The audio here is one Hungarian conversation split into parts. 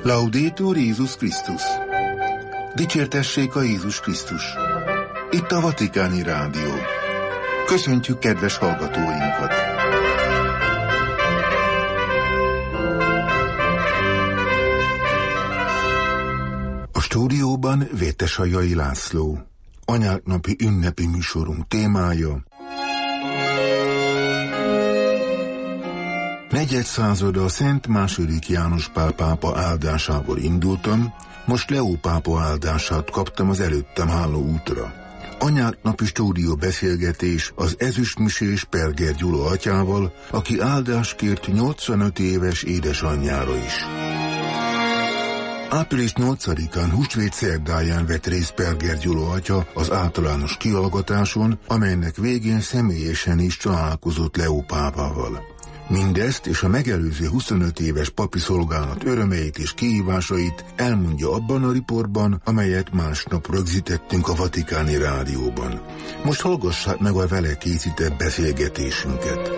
Laudetur Jézus Krisztus. Dicsértessék a Jézus Krisztus. Itt a Vatikáni Rádió. Köszöntjük kedves hallgatóinkat! A stúdióban Vétesajai László. Anyák napi ünnepi műsorunk témája: negyedszázada a Szent II. János Pál pápa áldásával indultam, most Leó pápa áldását kaptam az előttem álló útra. Anyák napi stúdió beszélgetés az ezüstmisés Perger Gyula atyával, aki áldást kért 85 éves édesanyjára is. Április 8-án húsvét szerdáján vett részt Perger Gyula atya az általános kihallgatáson, amelynek végén személyesen is találkozott Leó pápával. Mindezt és a megelőző 25 éves papi szolgálat örömeit és kihívásait elmondja abban a riportban, amelyet másnap rögzítettünk a Vatikáni Rádióban. Most hallgassák meg a vele készített beszélgetésünket.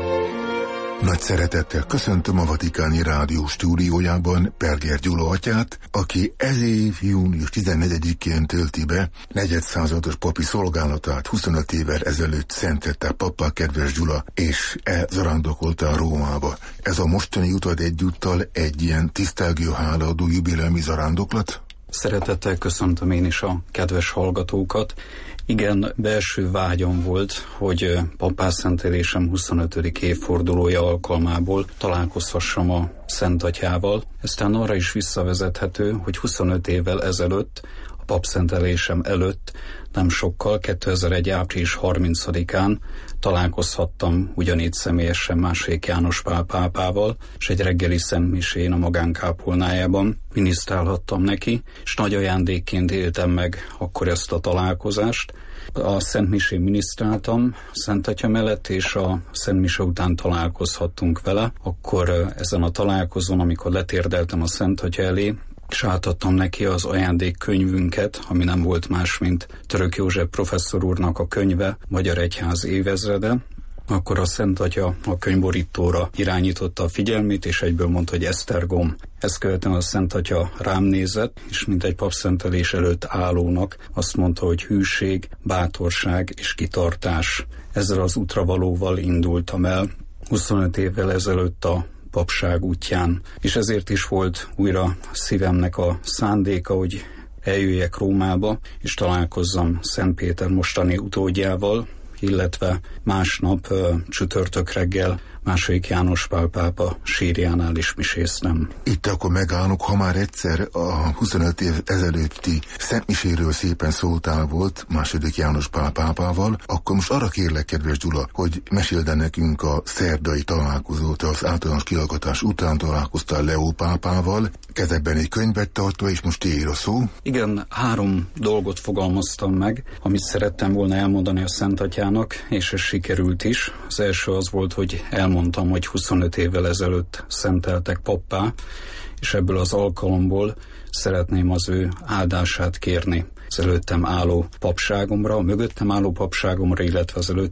Nagy szeretettel köszöntöm a Vatikáni Rádió stúdiójában Perger Gyula atyát, aki ez év június 14-én tölti be negyedszázados papi szolgálatát. 25 évvel ezelőtt szentette pappá kedves Gyula, és elzarándokolta Rómába. Ez a mostani utad egyúttal egy ilyen tisztelgő hálaadó jubileumi zarándoklat? Szeretettel köszöntöm én is a kedves hallgatókat. Igen, belső vágyam volt, hogy papászentelésem 25. évfordulója alkalmából találkozhassam a Szent Atyával. Eztán arra is visszavezethető, hogy 25 évvel ezelőtt, a papszentelésem előtt nem sokkal, 2001. április 30-án találkozhattam ugyanígy személyesen II. János Pál pápával, és egy reggeli szentmisén a magánkápolnájában minisztrálhattam neki, és nagy ajándékként éltem meg akkor ezt a találkozást. A szentmisén minisztráltam Szent Atya mellett, és a szentmise után találkozhattunk vele. Akkor ezen a találkozón, amikor letérdeltem a Szent Atya elé, és átadtam neki az ajándékkönyvünket, ami nem volt más, mint Török József professzor úrnak a könyve, Magyar Egyház évezrede, akkor a Szent Atya a könyvborítóra irányította a figyelmét, és egyből mondta, hogy Esztergom. Ezt követően a Szent Atya rám nézett, és mint egy papszentelés előtt állónak azt mondta, hogy hűség, bátorság és kitartás. Ezzel az útravalóval indultam el 25 évvel ezelőtt a papság útján, és ezért is volt újra szívemnek a szándéka, hogy eljöjjek Rómába, és találkozzam Szent Péter mostani utódjával, illetve másnap csütörtök reggel II. János Pál pápa sírjánál is miséztem. Itt akkor megállunk, ha már egyszer a 25 év ezelőtti szentmiséről szépen szóltál volt II. János Pál pápával, akkor most arra kérlek, kedves Gyula, hogy meséld el nekünk a szerdai találkozót. Az általános kihallgatás után találkoztál Leó pápával, kezedben egy könyvet tartva, és most ér a szó. Igen, 3 dolgot fogalmaztam meg, amit szerettem volna elmondani a Szent Atyának, és ez sikerült is. Az első az volt, hogy elmondtam, hogy 25 évvel ezelőtt szenteltek pappá, és ebből az alkalomból szeretném az ő áldását kérni az előttem álló papságomra, a mögöttem álló papságomra, illetve az előttem